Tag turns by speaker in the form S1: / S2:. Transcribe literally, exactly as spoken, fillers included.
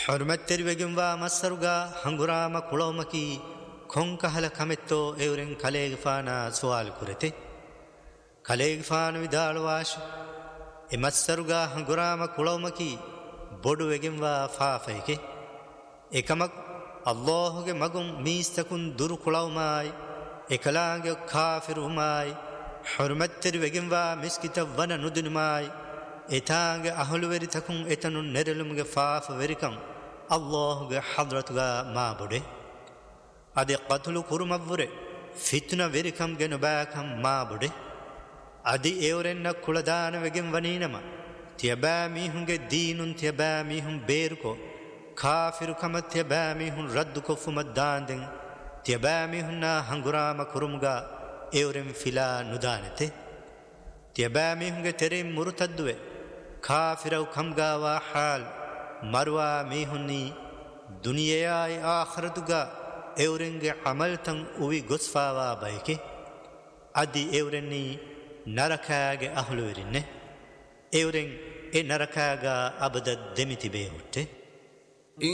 S1: حرمت تربگم و مسرگا هنگرام کلومکی خونکهل کمتو ایورن کلیگفانا سوال کرتے کلیگفان ودالواش امسرگا هنگرام کلومکی بودو وگم و فافیکے ایکمک اللہ کے مگم میستکن در کلومائی ایکلانگ کافر ہمائی حرمت تربگم و مسکت ون ندنمائی ایتانگ اہل وری تکن ایتنن نرلمگ فاف ورکم اللہ کے حضرت گا ما بڑے ادے قتل کرمورے فتنہ ورکم گنباکم ما بڑے ادی ایورن کلدان وگم ونینما تیبا میہن گے دینن تیبا میہن بیر کو کافر کمت تیبا میہن رد کو فمدان دیں تیبا میہن ہنگرام کرمگا ایورن فلا ندانتے تیبا میہن گے تیرے مرتدوے کافر او کمگا و حال مروا میہنی دنیا آخرتگا ایورنگ عمل تن اوی گسفاوا بائکے ادی ایورنی نرکاگ اہلورنے ایورنگ اے نرکاگا ابدد دمیتی بے ہوتے